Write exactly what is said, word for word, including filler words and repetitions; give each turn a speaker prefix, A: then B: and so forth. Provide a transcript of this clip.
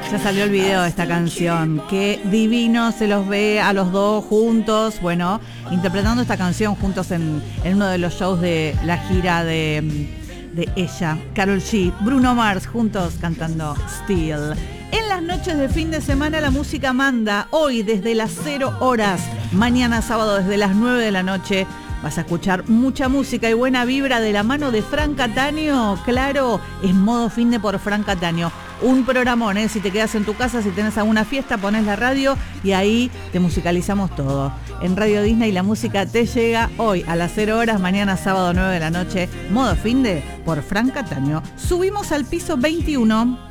A: Ya salió el video de esta canción. Qué divino se los ve a los dos juntos. Bueno, interpretando esta canción juntos en, en uno de los shows de la gira de, de ella, Karol G, Bruno Mars, juntos cantando Still. En las noches de fin de semana la música manda. Hoy desde las cero horas, mañana sábado desde las nueve de la noche. Vas a escuchar mucha música y buena vibra de la mano de Fran Cataño. Claro, es Modo Finde por Fran Cataño. Un programón, ¿eh? Si te quedas en tu casa, si tenés alguna fiesta, ponés la radio y ahí te musicalizamos todo. En Radio Disney la música te llega hoy a las cero horas, mañana sábado nueve de la noche. Modo Finde por Fran Cataño. Subimos al piso veintiuno.